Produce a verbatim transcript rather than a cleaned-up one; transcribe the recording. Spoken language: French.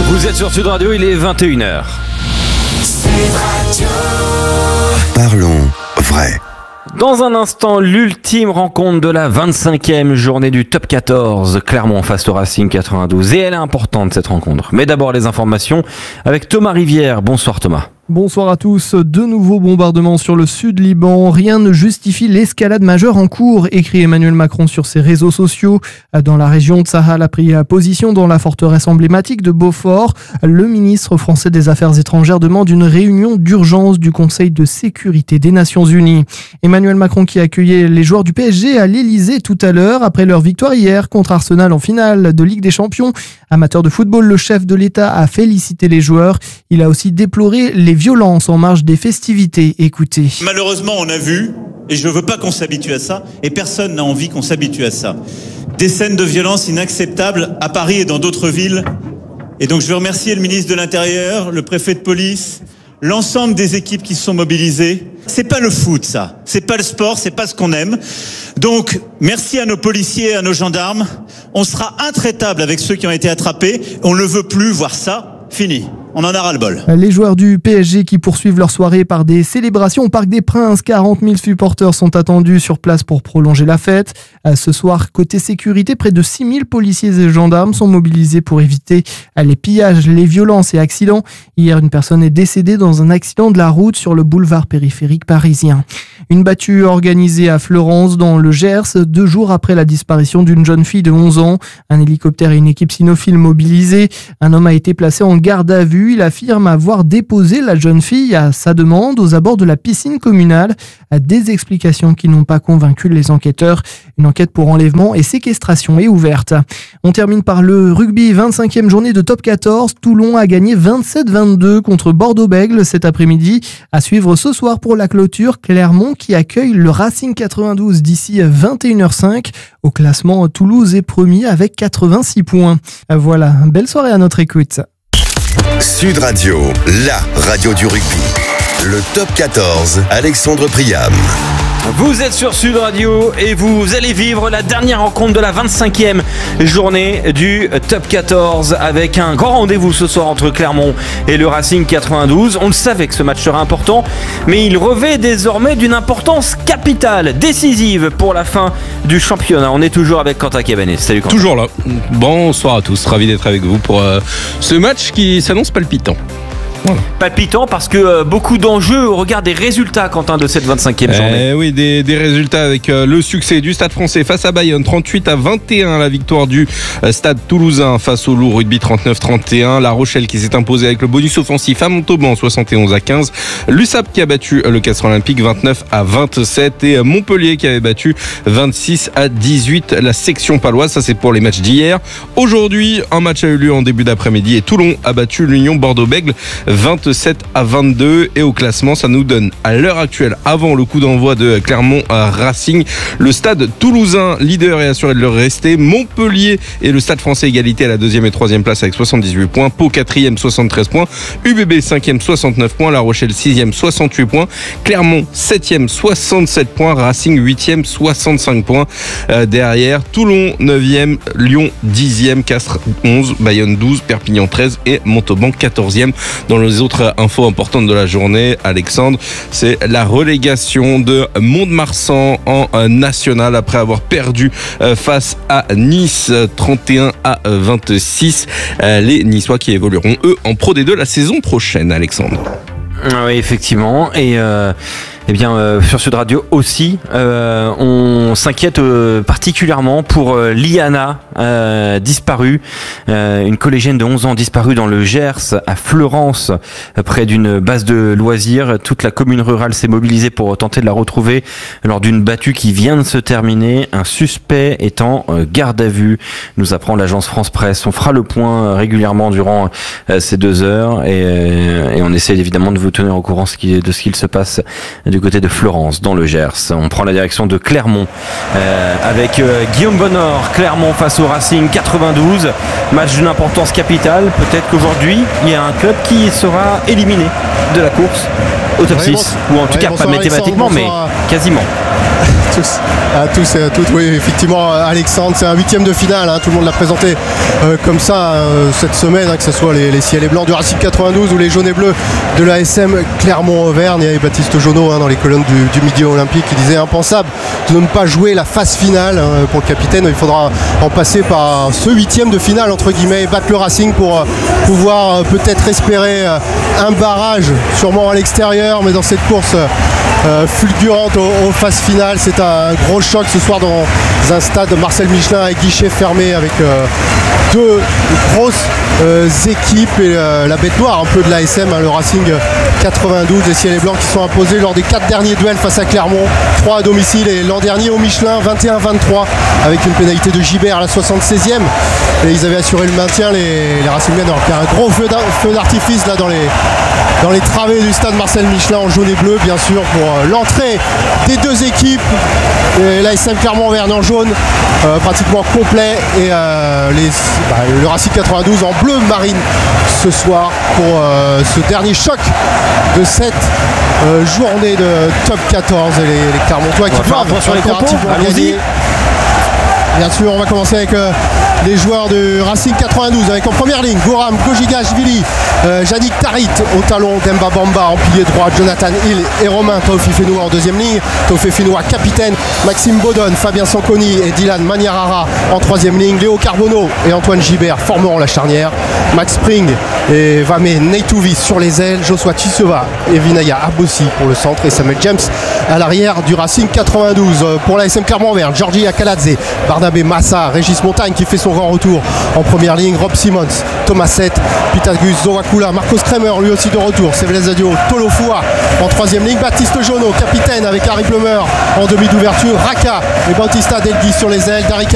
Vous êtes sur Sud Radio, il est vingt et une heures. Parlons vrai. Dans un instant, l'ultime rencontre de la vingt-cinquième journée du Top quatorze, Clermont face au Racing quatre-vingt-douze. Et elle est importante cette rencontre. Mais d'abord les informations avec Thomas Rivière. Bonsoir Thomas. Bonsoir à tous. De nouveaux bombardements sur le sud Liban. Rien ne justifie l'escalade majeure en cours, écrit Emmanuel Macron sur ses réseaux sociaux. Dans la région, Tsahal a pris position dans la forteresse emblématique de Beaufort. Le ministre français des Affaires étrangères demande une réunion d'urgence du Conseil de sécurité des Nations Unies. Emmanuel Macron qui accueillait les joueurs du P S G à l'Elysée tout à l'heure après leur victoire hier contre Arsenal en finale de Ligue des Champions. Amateur de football, le chef de l'État a félicité les joueurs. Il a aussi déploré les violence en marge des festivités. Écoutez. Malheureusement, on a vu, et je ne veux pas qu'on s'habitue à ça, et personne n'a envie qu'on s'habitue à ça, des scènes de violence inacceptables à Paris et dans d'autres villes. Et donc je veux remercier le ministre de l'Intérieur, le préfet de police, l'ensemble des équipes qui se sont mobilisées. C'est pas le foot, ça. C'est pas le sport, c'est pas ce qu'on aime. Donc, merci à nos policiers et à nos gendarmes. On sera intraitable avec ceux qui ont été attrapés. On ne veut plus voir ça. Fini. On en a ras-le-bol. Les joueurs du P S G qui poursuivent leur soirée par des célébrations au Parc des Princes. quarante mille supporters sont attendus sur place pour prolonger la fête. Ce soir, côté sécurité, près de six mille policiers et gendarmes sont mobilisés pour éviter les pillages, les violences et accidents. Hier, une personne est décédée dans un accident de la route sur le boulevard périphérique parisien. Une battue organisée à Fleurance dans le Gers, deux jours après la disparition d'une jeune fille de onze ans. Un hélicoptère et une équipe cynophile mobilisés. Un homme a été placé en garde à vue. Il affirme avoir déposé la jeune fille à sa demande aux abords de la piscine communale. Des explications qui n'ont pas convaincu les enquêteurs. Une enquête pour enlèvement et séquestration est ouverte. On termine par le rugby, vingt-cinquième journée de Top quatorze. Toulon a gagné vingt-sept vingt-deux contre Bordeaux-Bègles cet après-midi. À suivre ce soir pour la clôture, Clermont qui accueille le Racing quatre-vingt-douze d'ici vingt et une heures cinq. Au classement, Toulouse est premier avec quatre-vingt-six points. Voilà, belle soirée à notre écoute. Sud Radio, la radio du rugby. Le Top quatorze, Alexandre Priam. Vous êtes sur Sud Radio et vous allez vivre la dernière rencontre de la vingt-cinquième journée du Top quatorze avec un grand rendez-vous ce soir entre Clermont et le Racing quatre-vingt-douze. On le savait que ce match serait important, mais il revêt désormais d'une importance capitale, décisive pour la fin du championnat. On est toujours avec Quentin Cabanet. Salut Quentin. Toujours là. Bonsoir à tous, ravi d'être avec vous pour euh, ce match qui s'annonce palpitant. Voilà. Palpitant parce que euh, beaucoup d'enjeux au regard des résultats, Quentin, de cette vingt-cinquième journée. Eh oui, des, des résultats avec euh, le succès du Stade français face à Bayonne, trente-huit à vingt et un, la victoire du euh, Stade toulousain face au Loup Rugby, trente-neuf trente et un, La Rochelle qui s'est imposée avec le bonus offensif à Montauban, soixante et onze à quinze, l'U S A P qui a battu euh, le Castres Olympique, vingt-neuf à vingt-sept, et euh, Montpellier qui avait battu vingt-six à dix-huit la section paloise. Ça, c'est pour les matchs d'hier. Aujourd'hui, un match a eu lieu en début d'après-midi et Toulon a battu l'Union Bordeaux-Bègles vingt-sept à vingt-deux, et au classement ça nous donne à l'heure actuelle, avant le coup d'envoi de Clermont à Racing, le Stade toulousain leader et assuré de leur rester, Montpellier et le Stade français égalité à la deuxième et troisième place avec soixante-dix-huit points, Pau quatrième soixante-treize points, U B B cinquième soixante-neuf points, La Rochelle sixième soixante-huit points, Clermont septième soixante-sept points, Racing huitième soixante-cinq points. Euh, derrière Toulon neuvième, Lyon dixième, Castres onze, Bayonne douze, Perpignan treize et Montauban quatorzième. Dans les autres infos importantes de la journée, Alexandre, c'est la relégation de Mont-de-Marsan en national après avoir perdu face à Nice trente et un à vingt-six. Les Niçois qui évolueront eux en Pro D deux la saison prochaine, Alexandre. Oui, effectivement. Et euh, eh bien, euh, sur Sud Radio aussi, euh, on s'inquiète euh, particulièrement pour euh, Liana, euh, disparue, euh, une collégienne de onze ans disparue dans le Gers, à Fleurance, euh, près d'une base de loisirs. Toute la commune rurale s'est mobilisée pour tenter de la retrouver lors d'une battue qui vient de se terminer. Un suspect est en euh, garde à vue, nous apprend l'agence France Presse. On fera le point régulièrement durant euh, ces deux heures et, euh, et on essaie évidemment de vous tenir au courant de ce qu'il se passe du côté de Fleurance, dans le Gers. On prend la direction de Clermont euh, avec euh, Guillaume Bonnor. Clermont face au Racing quatre-vingt-douze. Match d'une importance capitale. Peut-être qu'aujourd'hui, il y a un club qui sera éliminé de la course au top ouais, six. Ou en tout ouais, cas, pas mathématiquement, mais quasiment. tous, à tous et à toutes. Oui, effectivement, Alexandre, c'est un huitième de finale. Hein, tout le monde l'a présenté euh, comme ça euh, cette semaine, hein, que ce soit les, les ciels et blancs du Racing quatre-vingt-douze ou les jaunes et bleus de l'A S M Clermont-Auvergne. Il y avait Baptiste Jonot hein, dans les colonnes du, du Midi Olympique qui disait impensable de ne pas jouer la phase finale hein, pour le capitaine. Il faudra en passer par ce huitième de finale entre guillemets, battre le Racing pour euh, pouvoir euh, peut-être espérer euh, un barrage, sûrement à l'extérieur, mais dans cette course euh, fulgurante aux, aux phases finales. C'est un gros choc ce soir dans un stade Marcel Michelin avec guichet fermé, avec euh, deux grosses euh, équipes et euh, la bête noire un peu de l'A S M, hein, le Racing quatre-vingt-douze, les ciels et blancs qui sont imposés lors des quatre derniers duels face à Clermont, trois à domicile, et l'an dernier au Michelin vingt et un vingt-trois avec une pénalité de Gibert à la soixante-seizième, et ils avaient assuré le maintien, les, les Racingmen. Alors qu'il y a un gros feu d'artifice là dans les, dans les travées du stade Marcel Michelin en jaune et bleu bien sûr pour euh, l'entrée des deux équipes, l'A S M Clermont-Auvergne en jaune euh, pratiquement complet, et euh, les, bah, le Racing quatre-vingt-douze en bleu marine ce soir pour euh, ce dernier choc de cette euh, journée de top quatorze, et les, les Clermontois qui doivent sur les compos. Allons-y. Bien sûr, on va commencer avec euh, les joueurs de Racing quatre-vingt-douze, avec en première ligne Goram Gojigashvili, euh, Yannick Tarit au talon, Demba Bamba en pilier droit, Jonathan Hill et Romain Taofi Fenoua en deuxième ligne, Taofi Fenoua capitaine, Maxime Baudonne, Fabien Sanconi et Dylan Maniarara en troisième ligne, Léo Carbonneau et Antoine Gibert formeront la charnière, Max Spring et Vamé Neitouvi sur les ailes, Joshua Chiseva et Vinaya Abossi pour le centre, et Samuel James à l'arrière du Racing quatre-vingt-douze. Pour l'A S M Clermont-Auvergne, Georgi Akaladze, Barnabé Massa, Régis Montagne qui fait son grand retour en première ligne, Rob Simmons, Thomas Sett, Pitagus Zowakula, Marcos Kremer lui aussi de retour, Sévélez Adio, Tolofua en troisième ligne, Baptiste Jonot capitaine avec Harry Plummer en demi d'ouverture, Raka et Bautista Delgui sur les ailes, Darika